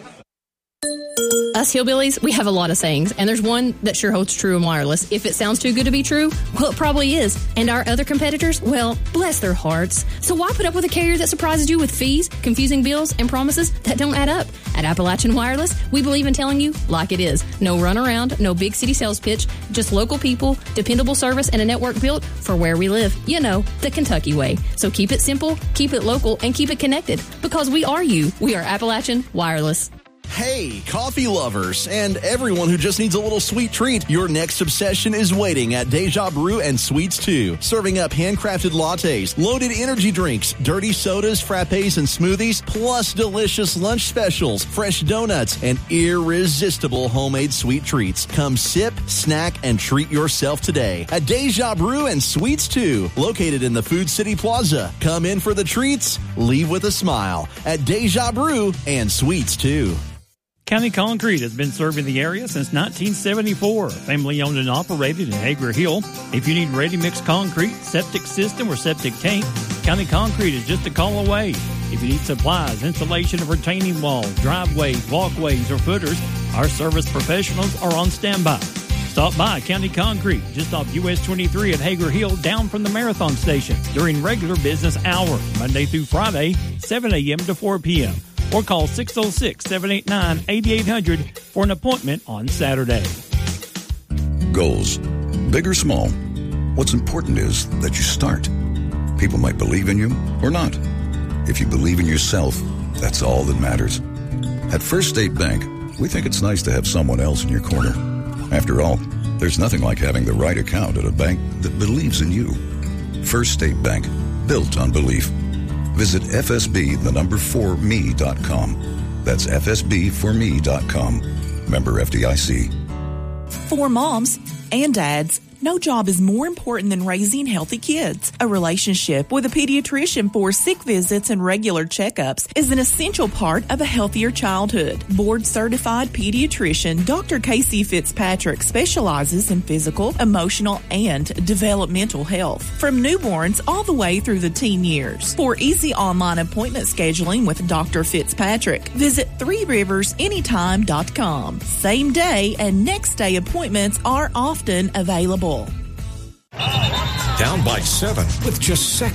Us hillbillies, we have a lot of sayings, and there's one that sure holds true in wireless. If it sounds too good to be true, well, it probably is. And our other competitors, well, bless their hearts. So why put up with a carrier that surprises you with fees, confusing bills, and promises that don't add up? At Appalachian Wireless, we believe in telling you like it is. No runaround, no big city sales pitch, just local people, dependable service, and a network built for where we live. You know, the Kentucky way. So keep it simple, keep it local, and keep it connected. Because we are you. We are Appalachian Wireless. Hey, coffee lovers, and everyone who just needs a little sweet treat, your next obsession is waiting at Deja Brew and Sweets two. Serving up handcrafted lattes, loaded energy drinks, dirty sodas, frappes, and smoothies, plus delicious lunch specials, fresh donuts, and irresistible homemade sweet treats. Come sip, snack, and treat yourself today at Deja Brew and Sweets two, located in the Food City Plaza. Come in for the treats, leave with a smile at Deja Brew and Sweets two. County Concrete has been serving the area since nineteen seventy-four. Family owned and operated in Hager Hill. If you need ready-mix concrete, septic system, or septic tank, County Concrete is just a call away. If you need supplies, installation of retaining walls, driveways, walkways, or footers, our service professionals are on standby. Stop by County Concrete, just off U S twenty-three at Hager Hill, down from the Marathon Station, during regular business hours, Monday through Friday, seven a.m. to four p.m. Or call six oh six, seven eight nine, eight eight hundred for an appointment on Saturday. Goals, big or small, what's important is that you start. People might believe in you or not. If you believe in yourself, that's all that matters. At First State Bank, we think it's nice to have someone else in your corner. After all, there's nothing like having the right account at a bank that believes in you. First State Bank, built on belief. Visit F S B, the number four me dot com. That's F S B for me dot com. Member F D I C. For moms and dads, No job is more important than raising healthy kids. A relationship with a pediatrician for sick visits and regular checkups is an essential part of a healthier childhood. Board-certified pediatrician Doctor Casey Fitzpatrick specializes in physical, emotional, and developmental health, from newborns all the way through the teen years. For easy online appointment scheduling with Doctor Fitzpatrick, visit three rivers anytime dot com. Same day and next day appointments are often available. Down by seven with just seconds.